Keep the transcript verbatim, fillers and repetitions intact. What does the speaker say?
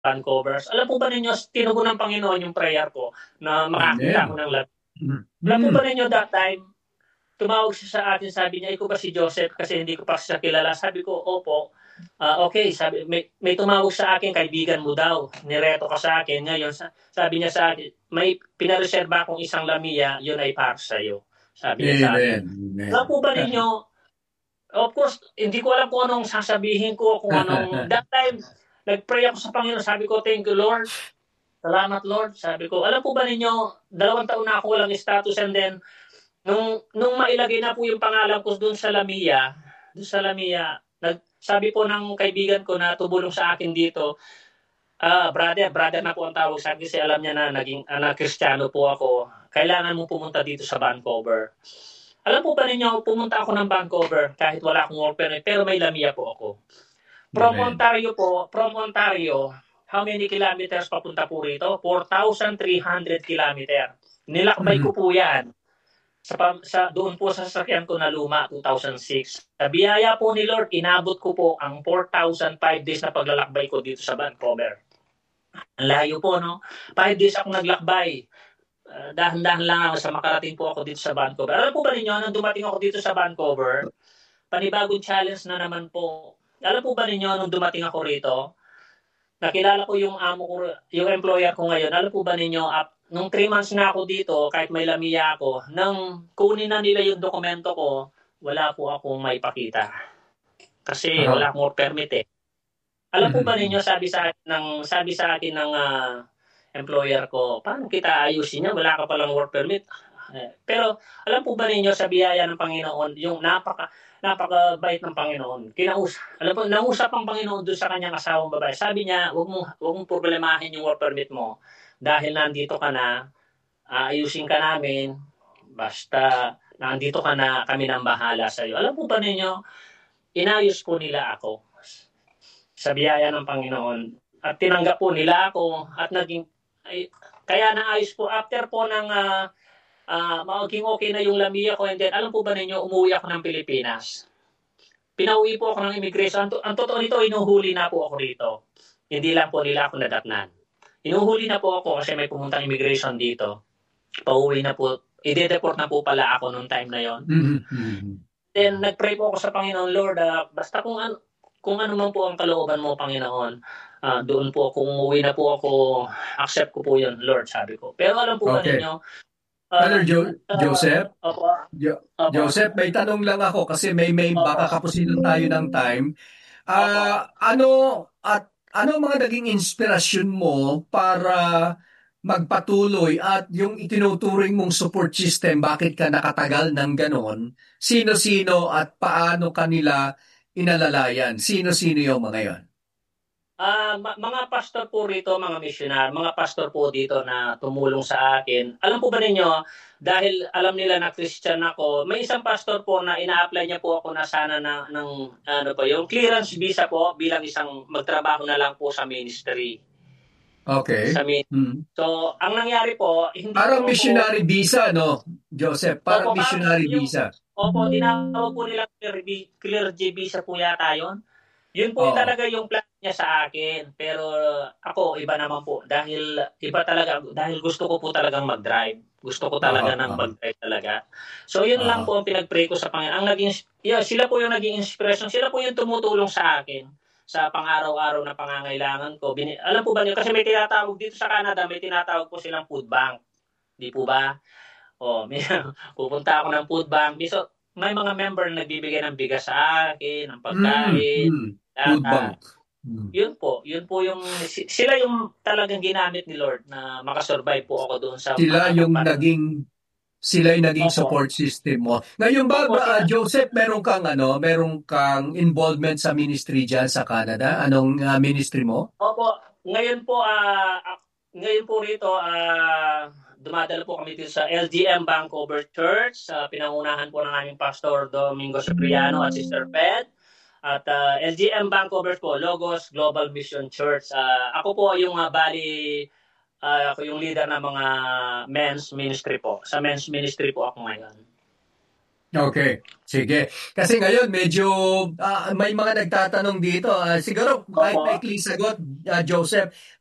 Vancouver. Alam po ba ninyo, tinugon ng Panginoon yung prayer ko na makakita ako Amen. ng lamia. Alam po ba Mm. ninyo that time, tumawag siya sa akin, sabi niya, ikaw ba si Joseph? Kasi hindi ko pa siya kilala. Sabi ko, opo. Uh, okay, sabi, may, may tumawag sa akin, kaibigan mo daw. Nireto ka sa akin. Ngayon, sabi niya sa akin, may pinareserba akong isang lamia, yun ay para sa'yo. Sabi niya sa akin. Amen. Alam po ba Amen. ninyo, of course, hindi ko alam kung anong sasabihin ko, kung anong, that time, nag-pray ako sa Panginoon, sabi ko, thank you, Lord. Salamat, Lord. Sabi ko, alam po ba ninyo, dalawang taon na ako walang status, and then, nung, nung mailagay na po yung pangalan ko dun sa Lamia, dun sa Lamia, nag, sabi po ng kaibigan ko na tumulong sa akin dito, ah, brother, brother na po ang tawag sa akin kasi alam niya na naging uh, na Kristiyano po ako. Kailangan mo pumunta dito sa Vancouver. Alam po ba ninyo, pumunta ako ng Vancouver kahit wala akong work permit, pero may Lamia po ako. From Amen. Ontario po, from Ontario, how many kilometers papunta po rito? four thousand three hundred kilometers. Nilakbay ko po yan. Sa, sa, doon po sa sasakyan ko na luma, two thousand six. Sa biyaya po ni Lord, inabot ko po ang four thousand five days na paglalakbay ko dito sa Vancouver. Ang layo po, no? five days ako naglakbay. Uh, dahan-dahan lang ako sa makarating po ako dito sa Vancouver. Alam po ba ninyo, nung dumating ako dito sa Vancouver, panibagong challenge na naman po. Alam po ba ninyo, nung dumating ako rito, nakilala ko yung amo ko, yung employer ko ngayon. Alam po ba ninyo, up, nung three months na ako dito, kahit may lamia ako, nang kunin na nila yung dokumento ko, wala po akong maipakita. Kasi Uh-huh. wala akong work permit eh. Alam po ba ninyo, sabi sa akin ng, sabi sa akin ng uh, employer ko, paano kita ayusin yan? Wala ka palang work permit. Pero alam po ba ninyo, sa biyaya ng Panginoon, yung napaka napakabait ng Panginoon. Kinausap, alam po, nausap ang Panginoon doon sa kanyang asawang babae. Sabi niya, huwag mo, huwag mong problemahin yung work permit mo dahil nandito ka na, aayusin ka namin, basta nandito ka na, kami nang bahala sa iyo. Alam po ba ninyo, inayos po nila ako sa biyaya ng Panginoon at tinanggap po nila ako at naging, ay, kaya naayos po after po ng uh, uh, maging okay na yung lamia ko, and then alam po ba ninyo, umuwi ako ng Pilipinas. Pinauwi po ako ng immigration. Ang, ang totoo nito, inuhuli na po ako rito. Hindi lang po nila ako nadatnan. Inuhuli na po ako kasi may pumuntang immigration dito. Pauwi na po, i-deport na po pala ako noong time na yon. Mm-hmm. Then nag-pray po ako sa Panginoon, Lord, uh, basta kung ano, kung ano man po ang kalooban mo, Panginoon, uh, doon po, kung umuwi na po ako, accept ko po yun, Lord, sabi ko. Pero alam po ba Okay. ninyo, Brother uh, jo- uh, Joseph, opo, jo- opo, Joseph, may tanong lang ako kasi may may opo, baka kapusinan tayo ng time. opo. Ah, ano at ano ang mga naging inspirasyon mo para magpatuloy at yung itinuturing mong support system, bakit ka nakatagal ng ganon? Sino-sino at paano kanila inalalayan? Sino-sino yung mga yon? Ah, ma- mga pastor po rito, mga missionar, mga pastor po dito na tumulong sa akin. Alam po ba ninyo, dahil alam nila na Christian ako, may isang pastor po na ina-apply niya po ako na sana na, ng ano pa yung clearance visa po bilang isang magtrabaho na lang po sa ministry. Sa Okay. min- Hmm. so, ang nangyari po, hindi Parang po ako, missionary visa, no? Joseph, parang opo, parang missionary yung, visa. opo, tinawag po nila clear, clear J visa po yata yun. Yun po yung Oo. talaga yung plan niya sa akin. Pero ako, iba naman po. Dahil iba talaga, dahil gusto ko po talagang mag-drive. Gusto ko Aha, talaga ng aha, mag-drive talaga. So yun lang aha. po ang pinag-pray ko sa Panginoon. Ang naging, yeah, sila po yung naging inspiration. Sila po yung tumutulong sa akin sa pang-araw-araw na pangangailangan ko. Bini, alam po ba niyo, kasi may tinatawag dito sa Canada, may tinatawag po silang food bank. Di po ba? O, may, pupunta ako ng food bank. So, may mga member na nagbibigay ng bigas sa akin, ng Mm, pagkain, mm. Food data. bank. Mm. Yun po, yun po yung, sila yung talagang ginamit ni Lord na makasurvive po ako doon sa Sila mahabang yung panahon. naging sila yung naging Opo, support system mo. Ngayon ba, opo, ba ah, sila, Joseph, meron kang ano, meron kang involvement sa ministry diyan sa Canada? Anong ah, ministry mo? opo, ngayon po, ah, uh, ngayon po rito, ah, uh, dumadalo po kami dito sa L G M Vancouver Church, sa uh, pinangunahan po ng aming Pastor Domingo Cipriano at Sister Ped. At uh, L G M Vancouver po, Logos Global Mission Church. Uh, ako po yung uh, bali, uh, ako yung leader ng mga men's ministry po. Sa men's ministry po ako ngayon. Okay, sige. Kasi ngayon medyo ah, may mga nagtatanong dito. Ah, siguro kahit Opo. maikling sagot, ah, Joseph.